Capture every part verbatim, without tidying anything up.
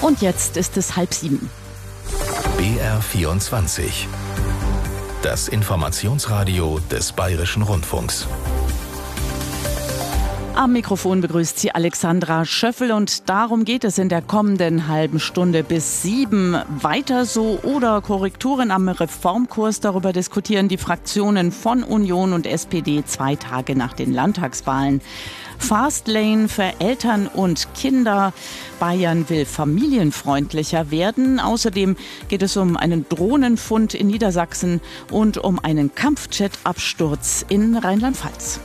Und jetzt ist es halb sieben. B R vierundzwanzig. Das Informationsradio des Bayerischen Rundfunks. Am Mikrofon begrüßt Sie Alexandra Schöffel und darum geht es in der kommenden halben Stunde bis sieben. Weiter so oder Korrekturen am Reformkurs, darüber diskutieren die Fraktionen von Union und S P D zwei Tage nach den Landtagswahlen. Fastlane für Eltern und Kinder. Bayern will familienfreundlicher werden. Außerdem geht es um einen Drohnenfund in Niedersachsen und um einen Kampfjet-Absturz in Rheinland-Pfalz.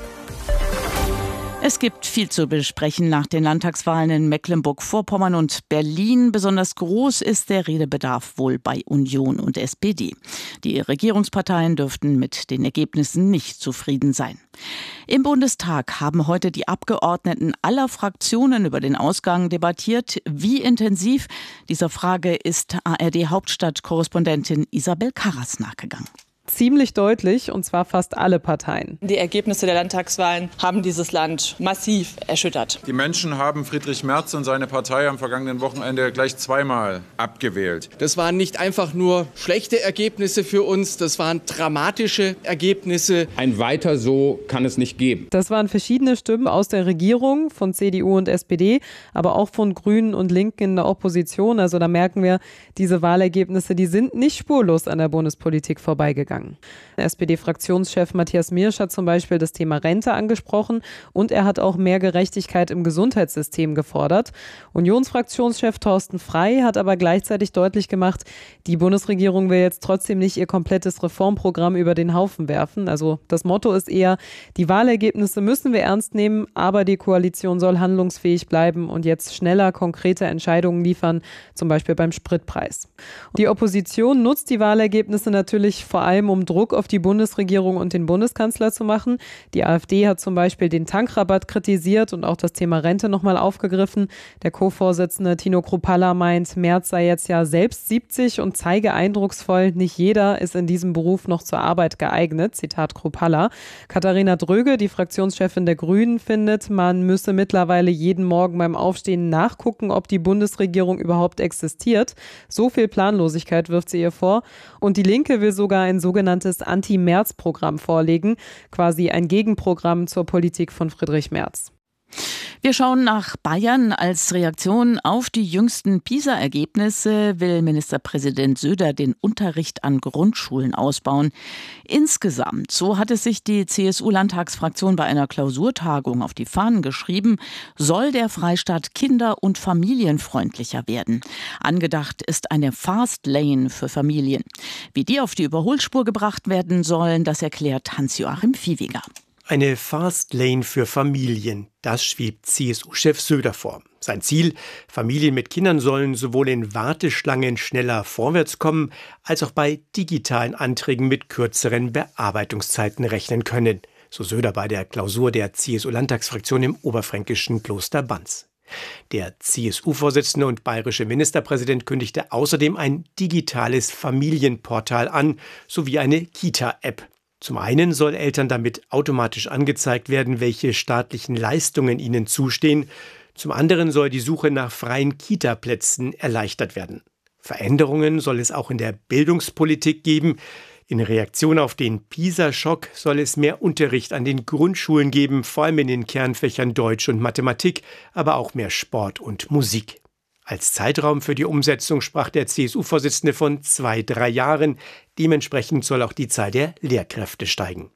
Es gibt viel zu besprechen nach den Landtagswahlen in Mecklenburg-Vorpommern und Berlin. Besonders groß ist der Redebedarf wohl bei Union und S P D. Die Regierungsparteien dürften mit den Ergebnissen nicht zufrieden sein. Im Bundestag haben heute die Abgeordneten aller Fraktionen über den Ausgang debattiert. Wie intensiv? Dieser Frage ist A R D-Hauptstadtkorrespondentin Isabel Karras nachgegangen. Ziemlich deutlich, und zwar fast alle Parteien. Die Ergebnisse der Landtagswahlen haben dieses Land massiv erschüttert. Die Menschen haben Friedrich Merz und seine Partei am vergangenen Wochenende gleich zweimal abgewählt. Das waren nicht einfach nur schlechte Ergebnisse für uns, das waren dramatische Ergebnisse. Ein Weiter so kann es nicht geben. Das waren verschiedene Stimmen aus der Regierung, von C D U und S P D, aber auch von Grünen und Linken in der Opposition. Also da merken wir, diese Wahlergebnisse, die sind nicht spurlos an der Bundespolitik vorbeigegangen. S P D-Fraktionschef Matthias Mirsch hat zum Beispiel das Thema Rente angesprochen und er hat auch mehr Gerechtigkeit im Gesundheitssystem gefordert. Unionsfraktionschef Thorsten Frey hat aber gleichzeitig deutlich gemacht, die Bundesregierung will jetzt trotzdem nicht ihr komplettes Reformprogramm über den Haufen werfen. Also das Motto ist eher, die Wahlergebnisse müssen wir ernst nehmen, aber die Koalition soll handlungsfähig bleiben und jetzt schneller konkrete Entscheidungen liefern, zum Beispiel beim Spritpreis. Die Opposition nutzt die Wahlergebnisse natürlich vor allem, um Druck auf die Bundesregierung und den Bundeskanzler zu machen. Die AfD hat zum Beispiel den Tankrabatt kritisiert und auch das Thema Rente nochmal aufgegriffen. Der Co-Vorsitzende Tino Kruppalla meint, Merz sei jetzt ja selbst siebzig und zeige eindrucksvoll, nicht jeder ist in diesem Beruf noch zur Arbeit geeignet. Zitat Kruppalla. Katharina Dröge, die Fraktionschefin der Grünen, findet, man müsse mittlerweile jeden Morgen beim Aufstehen nachgucken, ob die Bundesregierung überhaupt existiert. So viel Planlosigkeit wirft sie ihr vor. Und die Linke will sogar ein sogenanntes Anti-Merz-Programm vorlegen, quasi ein Gegenprogramm zur Politik von Friedrich Merz. Wir schauen nach Bayern. Als Reaktion auf die jüngsten PISA-Ergebnisse will Ministerpräsident Söder den Unterricht an Grundschulen ausbauen. Insgesamt, so hat es sich die C S U-Landtagsfraktion bei einer Klausurtagung auf die Fahnen geschrieben, soll der Freistaat kinder- und familienfreundlicher werden. Angedacht ist eine Fastlane für Familien. Wie die auf die Überholspur gebracht werden sollen, das erklärt Hans-Joachim Viehweger. Eine Fastlane für Familien, das schwebt C S U-Chef Söder vor. Sein Ziel, Familien mit Kindern sollen sowohl in Warteschlangen schneller vorwärts kommen, als auch bei digitalen Anträgen mit kürzeren Bearbeitungszeiten rechnen können. So Söder bei der Klausur der C S U-Landtagsfraktion im oberfränkischen Kloster Banz. Der C S U-Vorsitzende und bayerische Ministerpräsident kündigte außerdem ein digitales Familienportal an, sowie eine Kita-App. Zum einen soll Eltern damit automatisch angezeigt werden, welche staatlichen Leistungen ihnen zustehen. Zum anderen soll die Suche nach freien Kita-Plätzen erleichtert werden. Veränderungen soll es auch in der Bildungspolitik geben. In Reaktion auf den PISA-Schock soll es mehr Unterricht an den Grundschulen geben, vor allem in den Kernfächern Deutsch und Mathematik, aber auch mehr Sport und Musik. Als Zeitraum für die Umsetzung sprach der C S U-Vorsitzende von zwei, drei Jahren. Dementsprechend soll auch die Zahl der Lehrkräfte steigen.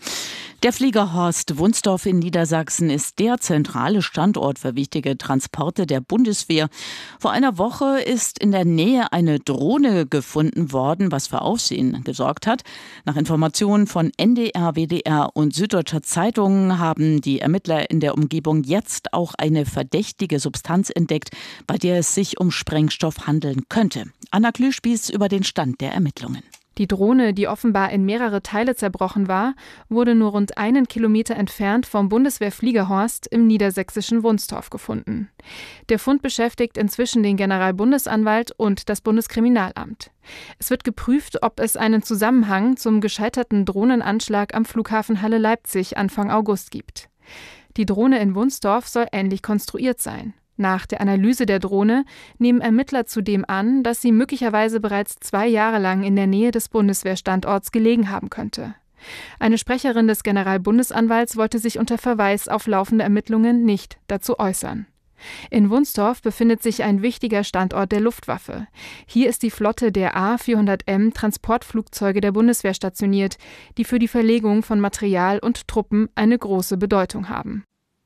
Der Flieger Horst Wunstorf in Niedersachsen ist der zentrale Standort für wichtige Transporte der Bundeswehr. Vor einer Woche ist in der Nähe eine Drohne gefunden worden, was für Aufsehen gesorgt hat. Nach Informationen von N D R, W D R und Süddeutscher Zeitung haben die Ermittler in der Umgebung jetzt auch eine verdächtige Substanz entdeckt, bei der es sich um Sprengstoff handeln könnte. Anna Klüspieß über den Stand der Ermittlungen. Die Drohne, die offenbar in mehrere Teile zerbrochen war, wurde nur rund einen Kilometer entfernt vom Bundeswehrfliegerhorst im niedersächsischen Wunstorf gefunden. Der Fund beschäftigt inzwischen den Generalbundesanwalt und das Bundeskriminalamt. Es wird geprüft, ob es einen Zusammenhang zum gescheiterten Drohnenanschlag am Flughafen Halle-Leipzig Anfang August gibt. Die Drohne in Wunstorf soll ähnlich konstruiert sein. Nach der Analyse der Drohne nehmen Ermittler zudem an, dass sie möglicherweise bereits zwei Jahre lang in der Nähe des Bundeswehrstandorts gelegen haben könnte. Eine Sprecherin des Generalbundesanwalts wollte sich unter Verweis auf laufende Ermittlungen nicht dazu äußern. In Wunstorf befindet sich ein wichtiger Standort der Luftwaffe. Hier ist die Flotte der A vierhundert M Transportflugzeuge der Bundeswehr stationiert, die für die Verlegung von Material und Truppen eine große Bedeutung haben.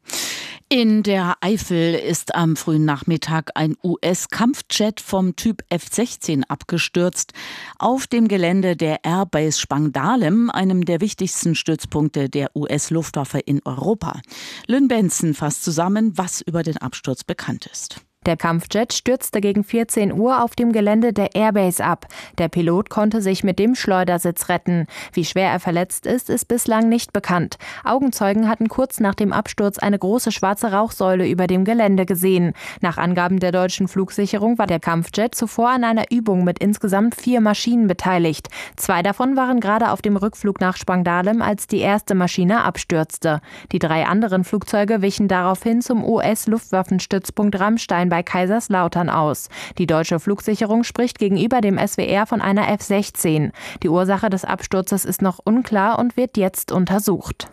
In der Eifel ist am frühen Nachmittag ein U S-Kampfjet vom Typ F sechzehn abgestürzt auf dem Gelände der Airbase Spangdahlem, einem der wichtigsten Stützpunkte der U S-Luftwaffe in Europa. Lynn Benson fasst zusammen, was über den Absturz bekannt ist. Der Kampfjet stürzte gegen vierzehn Uhr auf dem Gelände der Airbase ab. Der Pilot konnte sich mit dem Schleudersitz retten. Wie schwer er verletzt ist, ist bislang nicht bekannt. Augenzeugen hatten kurz nach dem Absturz eine große schwarze Rauchsäule über dem Gelände gesehen. Nach Angaben der deutschen Flugsicherung war der Kampfjet zuvor an einer Übung mit insgesamt vier Maschinen beteiligt. Zwei davon waren gerade auf dem Rückflug nach Spangdahlem, als die erste Maschine abstürzte. Die drei anderen Flugzeuge wichen daraufhin zum U S-Luftwaffenstützpunkt Ramstein bei Kaiserslautern aus. Die deutsche Flugsicherung spricht gegenüber dem S W R von einer F sechzehn. Die Ursache des Absturzes ist noch unklar und wird jetzt untersucht.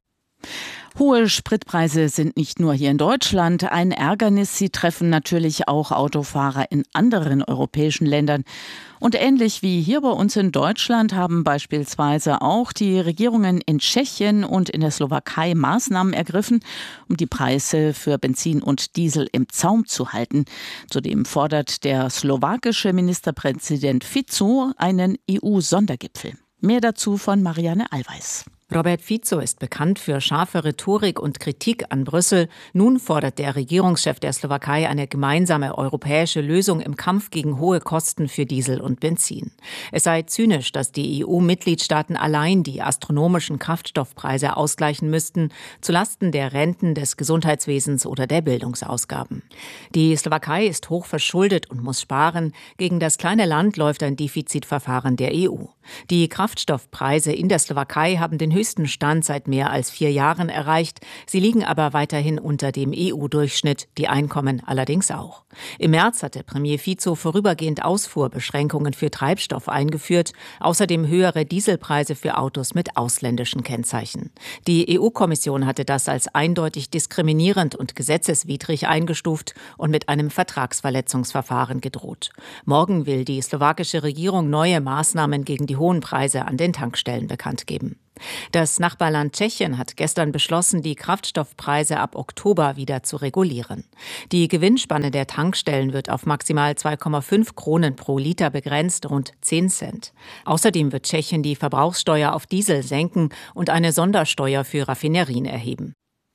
Hohe Spritpreise sind nicht nur hier in Deutschland ein Ärgernis, sie treffen natürlich auch Autofahrer in anderen europäischen Ländern. Und ähnlich wie hier bei uns in Deutschland haben beispielsweise auch die Regierungen in Tschechien und in der Slowakei Maßnahmen ergriffen, um die Preise für Benzin und Diesel im Zaum zu halten. Zudem fordert der slowakische Ministerpräsident Fico einen E U-Sondergipfel. Mehr dazu von Marianne Allweis. Robert Fico ist bekannt für scharfe Rhetorik und Kritik an Brüssel. Nun fordert der Regierungschef der Slowakei eine gemeinsame europäische Lösung im Kampf gegen hohe Kosten für Diesel und Benzin. Es sei zynisch, dass die E U-Mitgliedstaaten allein die astronomischen Kraftstoffpreise ausgleichen müssten, zulasten der Renten, des Gesundheitswesens oder der Bildungsausgaben. Die Slowakei ist hoch verschuldet und muss sparen. Gegen das kleine Land läuft ein Defizitverfahren der E U. Die Kraftstoffpreise in der Slowakei haben den höchsten Stand seit mehr als vier Jahren erreicht. Sie liegen aber weiterhin unter dem E U-Durchschnitt, die Einkommen allerdings auch. Im März hatte Premier Fico vorübergehend Ausfuhrbeschränkungen für Treibstoff eingeführt, außerdem höhere Dieselpreise für Autos mit ausländischen Kennzeichen. Die E U-Kommission hatte das als eindeutig diskriminierend und gesetzeswidrig eingestuft und mit einem Vertragsverletzungsverfahren gedroht. Morgen will die slowakische Regierung neue Maßnahmen gegen die hohen Preise an den Tankstellen bekannt geben. Das Nachbarland Tschechien hat gestern beschlossen, die Kraftstoffpreise ab Oktober wieder zu regulieren. Die Gewinnspanne der Tankstellen wird auf maximal zwei Komma fünf Kronen pro Liter begrenzt, rund zehn Cent. Außerdem wird Tschechien die Verbrauchssteuer auf Diesel senken und eine Sondersteuer für Raffinerien erheben.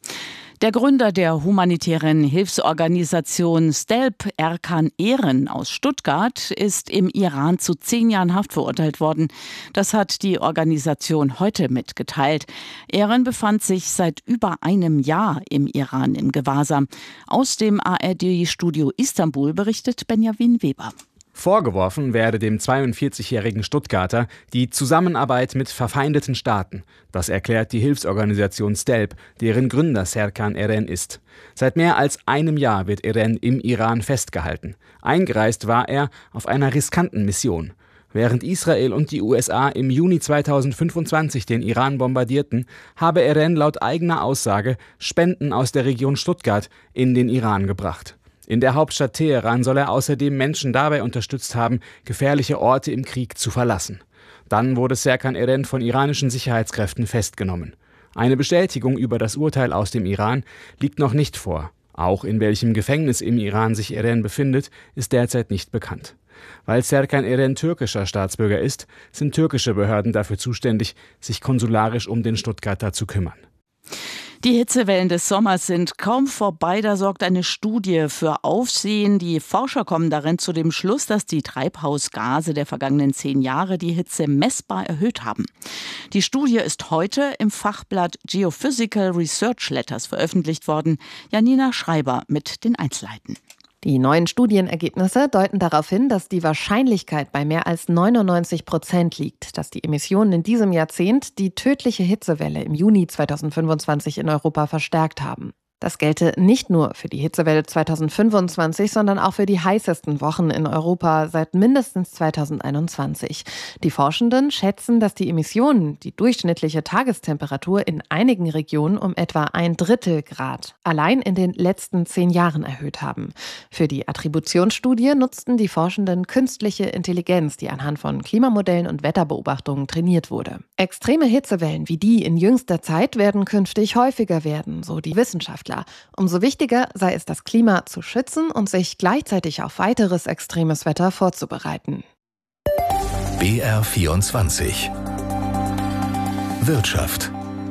Der Gründer der humanitären Hilfsorganisation STELP, Erkan Eren aus Stuttgart, ist im Iran zu zehn Jahren Haft verurteilt worden. Das hat die Organisation heute mitgeteilt. Eren befand sich seit über einem Jahr im Iran im Gewahrsam. Aus dem A R D-Studio Istanbul berichtet Benjamin Weber. Vorgeworfen werde dem zweiundvierzigjährigen Stuttgarter die Zusammenarbeit mit verfeindeten Staaten. Das erklärt die Hilfsorganisation STELP, deren Gründer Serkan Eren ist. Seit mehr als einem Jahr wird Eren im Iran festgehalten. Eingereist war er auf einer riskanten Mission. Während Israel und die U S A im Juni zweitausendfünfundzwanzig den Iran bombardierten, habe Eren laut eigener Aussage Spenden aus der Region Stuttgart in den Iran gebracht. In der Hauptstadt Teheran soll er außerdem Menschen dabei unterstützt haben, gefährliche Orte im Krieg zu verlassen. Dann wurde Serkan Eren von iranischen Sicherheitskräften festgenommen. Eine Bestätigung über das Urteil aus dem Iran liegt noch nicht vor. Auch in welchem Gefängnis im Iran sich Eren befindet, ist derzeit nicht bekannt. Weil Serkan Eren türkischer Staatsbürger ist, sind türkische Behörden dafür zuständig, sich konsularisch um den Stuttgarter zu kümmern. Die Hitzewellen des Sommers sind kaum vorbei, da sorgt eine Studie für Aufsehen. Die Forscher kommen darin zu dem Schluss, dass die Treibhausgase der vergangenen zehn Jahre die Hitze messbar erhöht haben. Die Studie ist heute im Fachblatt Geophysical Research Letters veröffentlicht worden. Janina Schreiber mit den Einzelheiten. Die neuen Studienergebnisse deuten darauf hin, dass die Wahrscheinlichkeit bei mehr als neunundneunzig Prozent liegt, dass die Emissionen in diesem Jahrzehnt die tödliche Hitzewelle im Juni zweitausendfünfundzwanzig in Europa verstärkt haben. Das gelte nicht nur für die Hitzewelle zweitausendfünfundzwanzig, sondern auch für die heißesten Wochen in Europa seit mindestens zweitausendeinundzwanzig. Die Forschenden schätzen, dass die Emissionen die durchschnittliche Tagestemperatur in einigen Regionen um etwa ein Drittel Grad allein in den letzten zehn Jahren erhöht haben. Für die Attributionsstudie nutzten die Forschenden künstliche Intelligenz, die anhand von Klimamodellen und Wetterbeobachtungen trainiert wurde. Extreme Hitzewellen wie die in jüngster Zeit werden künftig häufiger werden, so die Wissenschaftler. Umso wichtiger sei es, das Klima zu schützen und sich gleichzeitig auf weiteres extremes Wetter vorzubereiten. B R vierundzwanzig Wirtschaft.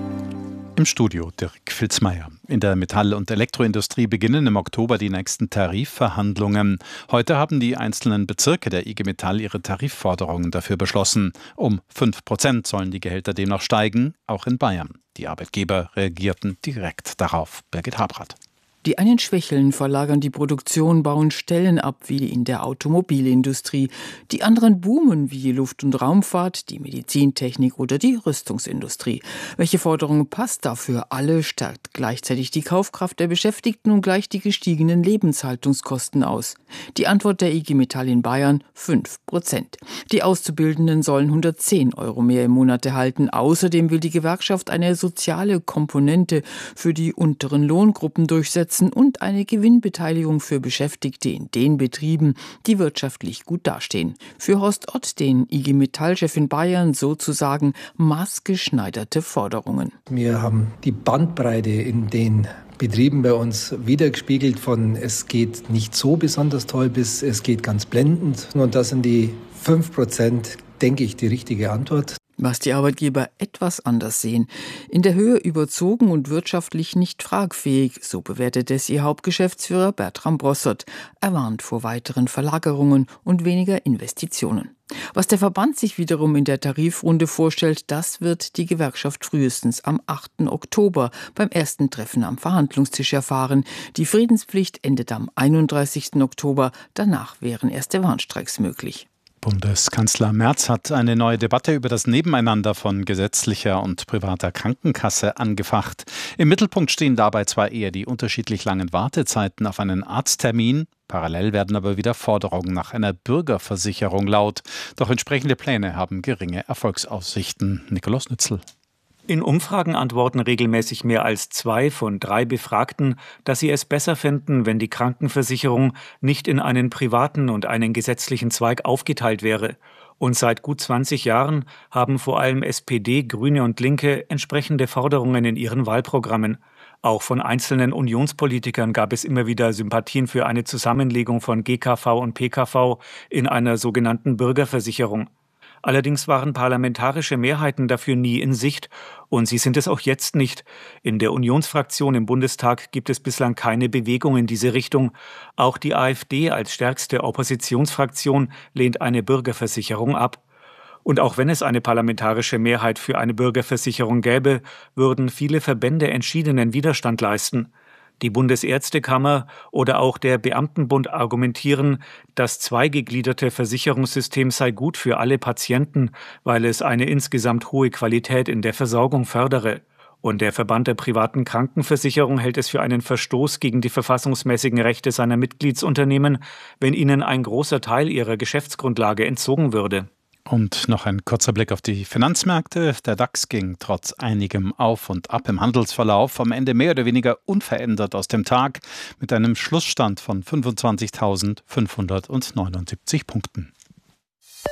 Im Studio Dirk Filzmeier. In der Metall- und Elektroindustrie beginnen im Oktober die nächsten Tarifverhandlungen. Heute haben die einzelnen Bezirke der I G Metall ihre Tarifforderungen dafür beschlossen. Um fünf Prozent sollen die Gehälter demnach steigen, auch in Bayern. Die Arbeitgeber reagierten direkt darauf. Birgit Habrath. Die einen schwächeln, verlagern die Produktion, bauen Stellen ab, wie in der Automobilindustrie. Die anderen boomen, wie die Luft- und Raumfahrt, die Medizintechnik oder die Rüstungsindustrie. Welche Forderung passt dafür alle, stärkt gleichzeitig die Kaufkraft der Beschäftigten und gleicht die gestiegenen Lebenshaltungskosten aus? Die Antwort der I G Metall in Bayern: fünf Prozent. Die Auszubildenden sollen hundertzehn Euro mehr im Monat erhalten. Außerdem will die Gewerkschaft eine soziale Komponente für die unteren Lohngruppen durchsetzen und eine Gewinnbeteiligung für Beschäftigte in den Betrieben, die wirtschaftlich gut dastehen. Für Horst Ott, den I G Metall-Chef in Bayern, sozusagen maßgeschneiderte Forderungen. Wir haben die Bandbreite in den Betrieben bei uns wiedergespiegelt, von es geht nicht so besonders toll bis es geht ganz blendend. Und das sind die fünf Prozent, denke ich, die richtige Antwort. Was die Arbeitgeber etwas anders sehen. In der Höhe überzogen und wirtschaftlich nicht tragfähig, so bewertet es ihr Hauptgeschäftsführer Bertram Brossert. Er warnt vor weiteren Verlagerungen und weniger Investitionen. Was der Verband sich wiederum in der Tarifrunde vorstellt, das wird die Gewerkschaft frühestens am achten Oktober beim ersten Treffen am Verhandlungstisch erfahren. Die Friedenspflicht endet am einunddreißigsten Oktober. Danach wären erste Warnstreiks möglich. Bundeskanzler Merz hat eine neue Debatte über das Nebeneinander von gesetzlicher und privater Krankenkasse angefacht. Im Mittelpunkt stehen dabei zwar eher die unterschiedlich langen Wartezeiten auf einen Arzttermin, parallel werden aber wieder Forderungen nach einer Bürgerversicherung laut. Doch entsprechende Pläne haben geringe Erfolgsaussichten. Nikolaus Nützel. In Umfragen antworten regelmäßig mehr als zwei von drei Befragten, dass sie es besser fänden, wenn die Krankenversicherung nicht in einen privaten und einen gesetzlichen Zweig aufgeteilt wäre. Und seit gut zwanzig Jahren haben vor allem S P D, Grüne und Linke entsprechende Forderungen in ihren Wahlprogrammen. Auch von einzelnen Unionspolitikern gab es immer wieder Sympathien für eine Zusammenlegung von G K V und P K V in einer sogenannten Bürgerversicherung. Allerdings waren parlamentarische Mehrheiten dafür nie in Sicht und sie sind es auch jetzt nicht. In der Unionsfraktion im Bundestag gibt es bislang keine Bewegung in diese Richtung. Auch die AfD als stärkste Oppositionsfraktion lehnt eine Bürgerversicherung ab. Und auch wenn es eine parlamentarische Mehrheit für eine Bürgerversicherung gäbe, würden viele Verbände entschiedenen Widerstand leisten. Die Bundesärztekammer oder auch der Beamtenbund argumentieren, das zweigegliederte Versicherungssystem sei gut für alle Patienten, weil es eine insgesamt hohe Qualität in der Versorgung fördere. Und der Verband der privaten Krankenversicherung hält es für einen Verstoß gegen die verfassungsmäßigen Rechte seiner Mitgliedsunternehmen, wenn ihnen ein großer Teil ihrer Geschäftsgrundlage entzogen würde. Und noch ein kurzer Blick auf die Finanzmärkte. Der DAX ging trotz einigem Auf und Ab im Handelsverlauf am Ende mehr oder weniger unverändert aus dem Tag mit einem Schlussstand von fünfundzwanzigtausendfünfhundertneunundsiebzig Punkten.